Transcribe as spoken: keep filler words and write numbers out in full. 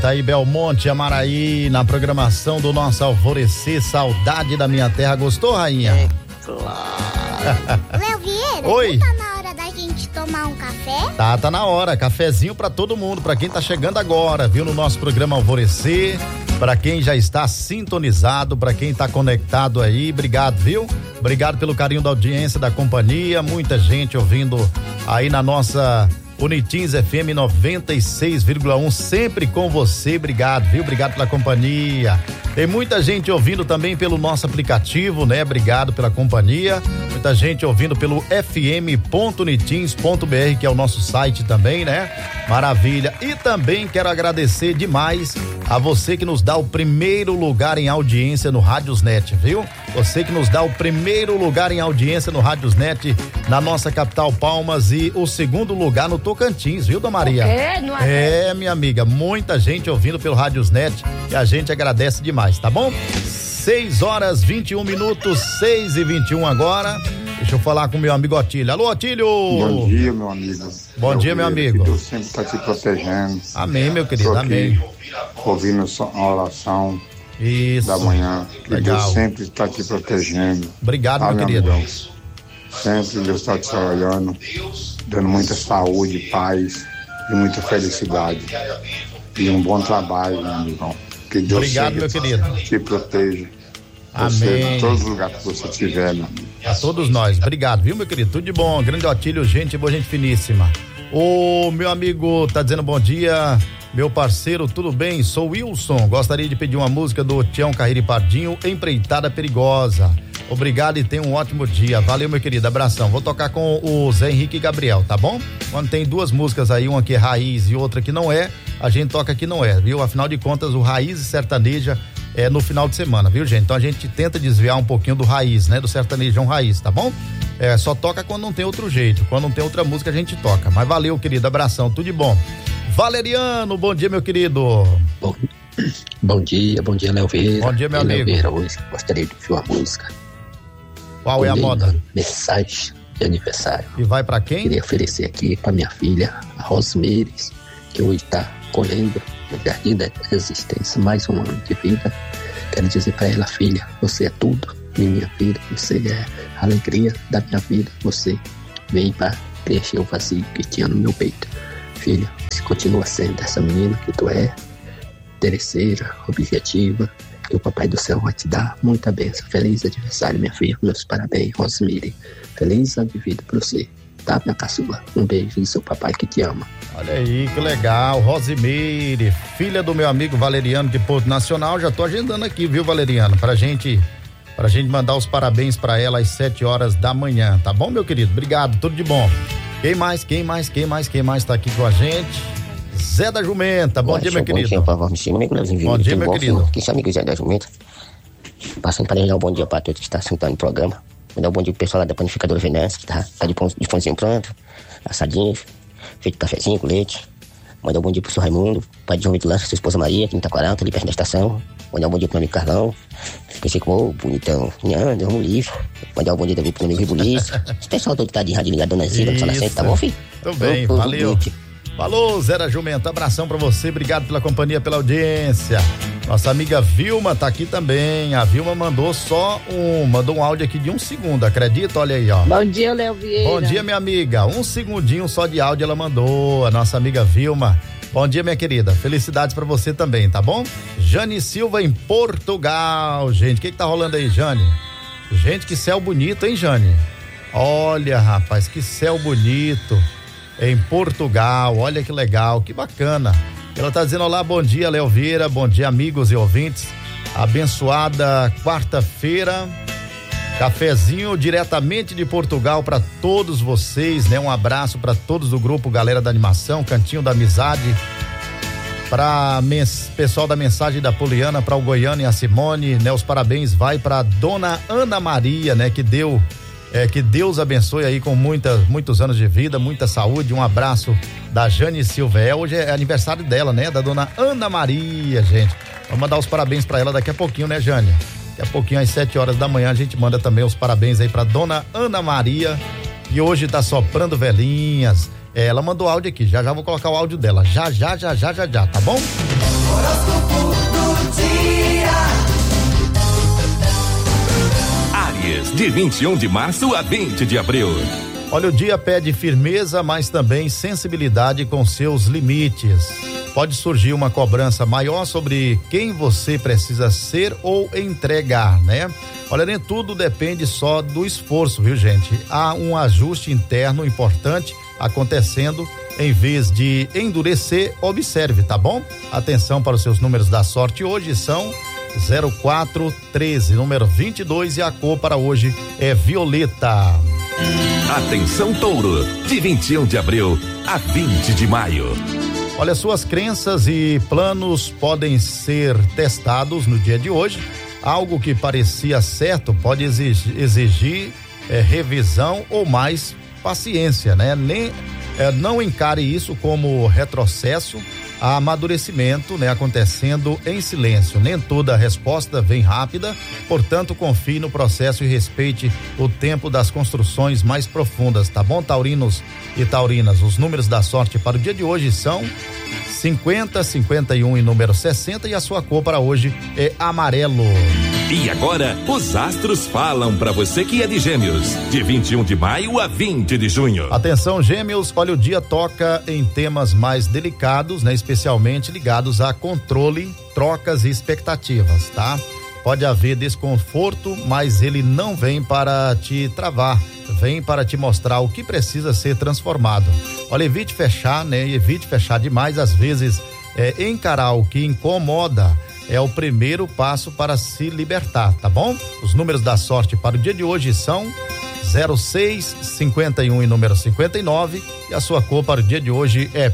Tá aí Belmonte, Amaraí, na programação do nosso Alvorecer, Saudade da Minha Terra. Gostou, rainha? É claro. Léo Vieira, Oi. não tá na hora da gente tomar um café? Tá, tá na hora. Cafezinho pra todo mundo, pra quem tá chegando agora, viu, no nosso programa Alvorecer, pra quem já está sintonizado, pra quem tá conectado aí, obrigado, viu? Obrigado pelo carinho da audiência, da companhia, muita gente ouvindo aí na nossa Unitins F M noventa e seis vírgula um, sempre com você, obrigado, viu? Obrigado pela companhia. Tem muita gente ouvindo também pelo nosso aplicativo, né? Obrigado pela companhia. Muita gente ouvindo pelo f m ponto unitins ponto b r, que é o nosso site também, né? Maravilha. E também quero agradecer demais a você que nos dá o primeiro lugar em audiência no Rádiosnet, viu? Você que nos dá o primeiro lugar em audiência no Rádiosnet, na nossa capital Palmas, e o segundo lugar no Tocantins, viu, Dona Maria? É, não é? É, minha amiga, muita gente ouvindo pelo Rádiosnet e a gente agradece demais, tá bom? seis horas vinte e um minutos, seis e vinte e um agora. Deixa eu falar com meu amigo Otílio. Alô, Otílio! Bom dia, meu amigo. Bom dia, meu amigo. Que Deus sempre está te protegendo. Amém, meu querido, Tô amém. aqui ouvindo a oração Isso. da manhã. Que Legal. Deus sempre está te protegendo. Obrigado, Ah, meu querido. amigão. Sempre Deus está te olhando, dando muita saúde, paz e muita felicidade. E um bom trabalho, meu amigão. Que Deus Obrigado, meu querido. te proteja. Você, Amém. em todos os lugares que você estiver, meu amigo. A todos nós, obrigado, viu, meu querido? Tudo de bom, grande Otílio, gente boa, gente finíssima. O meu amigo tá dizendo bom dia, meu parceiro, tudo bem? Sou Wilson, gostaria de pedir uma música do Tião Carreira e Pardinho, Empreitada Perigosa. Obrigado e tenha um ótimo dia. Valeu, meu querido, abração. Vou tocar com o Zé Henrique e Gabriel, tá bom? Quando tem duas músicas aí, uma que é raiz e outra que não é, a gente toca que não é, viu? Afinal de contas, o raiz e sertaneja é no final de semana, viu, gente? Então a gente tenta desviar um pouquinho do raiz, né? Do sertanejão raiz, tá bom? É, só toca quando não tem outro jeito. Quando não tem outra música, a gente toca. Mas valeu, querido, abração, tudo de bom. Valeriano, bom dia, meu querido. Bom, bom dia, bom dia, Léo Vieira. Bom dia, meu amigo. Léo Vieira, hoje gostaria de ouvir uma música. Qual é a moda? Mensagem de aniversário. E vai pra quem? Queria oferecer aqui pra minha filha, a Rosmeires, que hoje tá colhendo no Jardim da Existência mais um ano de vida. Quero dizer pra ela, filha, você é tudo em minha vida, você é a alegria da minha vida, você veio pra preencher o vazio que tinha no meu peito. Filha, você continua sendo essa menina que tu é, interesseira, objetiva, que o Papai do Céu vai te dar muita bênção. Feliz aniversário, minha filha, meus parabéns, Rosemary. Feliz ano de vida pra você, tá, minha caçula? Um beijo do seu papai que te ama. Olha aí, que legal, Rosimeire, filha do meu amigo Valeriano de Porto Nacional. Já tô agendando aqui, viu, Valeriano, pra gente, pra gente mandar os parabéns pra ela às sete horas da manhã, tá bom, meu querido? Obrigado, tudo de bom. Quem mais, quem mais, quem mais, quem mais tá aqui com a gente? Zé da Jumenta, bom Bom dia, dia, meu querido. Bom dia, Pavão, meu amigo Leozinho. Bom dia, meu querido. Que seu amigo Zé da Jumenta. Passando para dar um bom dia para todos que estão sentando no programa. Mandar um bom dia pro pessoal lá da panificadora Venâncio, que tá, tá de, pão, de pãozinho pronto, assadinho, feito cafezinho com leite. Mandar um bom dia pro seu Raimundo, pai de João Vitor Lança, sua esposa Maria, que não tá quarenta, tá ali perto da estação. Mandar um bom dia pro meu amigo Carlão. Pensei como, ô, bonitão, nhã, deu um livre. Mandar um bom dia também pro meu amigo Ribulice. Esse pessoal todo que tá de rádio ligado, Dona Zila, Dona Santa, tá bom, filho? Tudo bem, Ô, valeu. bonito. Falou, Zé da Jumenta, abração pra você, obrigado pela companhia, pela audiência. Nossa amiga Vilma tá aqui também. A Vilma mandou só um, mandou um áudio aqui de um segundo, acredita? Olha aí, ó. Bom dia, Léo Vieira. Bom dia, minha amiga. Um segundinho só de áudio ela mandou, a nossa amiga Vilma. Bom dia, minha querida. Felicidades pra você também, tá bom? Jane Silva em Portugal, gente. O que que tá rolando aí, Jane? Gente, que céu bonito, hein, Jane? Olha, rapaz, que céu bonito. Em Portugal, olha que legal, que bacana. Ela tá dizendo: olá, bom dia, Léo Vieira, bom dia, amigos e ouvintes. Abençoada quarta-feira. Cafezinho diretamente de Portugal para todos vocês, né? Um abraço para todos do grupo Galera da Animação, Cantinho da Amizade. Para mens- pessoal da Mensagem da Poliana, para o Goiano e a Simone, né? Os parabéns vai para Dona Ana Maria, né? Que deu É, que Deus abençoe aí com muita, muitos anos de vida, muita saúde. Um abraço da Jane Silva. É, hoje é aniversário dela, né? Da Dona Ana Maria, gente. Vamos mandar os parabéns pra ela daqui a pouquinho, né, Jane? Daqui a pouquinho, às sete horas da manhã, a gente manda também os parabéns aí pra Dona Ana Maria. E hoje tá soprando velhinhas. É, ela mandou áudio aqui, já já vou colocar o áudio dela. Já, já, já, já, já, já, tá bom? Horóscopo do dia. Áries, de vinte e um de março a vinte de abril. Olha, o dia pede firmeza, mas também sensibilidade com seus limites. Pode surgir uma cobrança maior sobre quem você precisa ser ou entregar, né? Olha, nem tudo depende só do esforço, viu, gente? Há um ajuste interno importante acontecendo. Em vez de endurecer, observe, tá bom? Atenção para os seus números da sorte hoje são zero quatro treze, número vinte e dois, e a cor para hoje é violeta. Atenção, touro, de vinte e um de abril a vinte de maio. Olha, suas crenças e planos podem ser testados no dia de hoje. Algo que parecia certo pode exigir, exigir é, revisão ou mais paciência, né? Nem, é, não encare isso como retrocesso, há amadurecimento, né? Acontecendo em silêncio. Nem toda resposta vem rápida, portanto, confie no processo e respeite o tempo das construções mais profundas, tá bom, taurinos e taurinas? Os números da sorte para o dia de hoje são cinquenta, cinquenta e um e número sessenta, e a sua cor para hoje é amarelo. E agora, os astros falam para você que é de Gêmeos, de vinte e um de maio a vinte de junho. Atenção, Gêmeos, olha, o dia toca em temas mais delicados, né? Especialmente ligados a controle, trocas e expectativas, tá? Pode haver desconforto, mas ele não vem para te travar, vem para te mostrar o que precisa ser transformado. Olha, evite fechar, né? Evite fechar demais, às vezes é, encarar o que incomoda é o primeiro passo para se libertar, tá bom? Os números da sorte para o dia de hoje são zero seis, cinquenta e um e número cinquenta e nove, e a sua cor para o dia de hoje é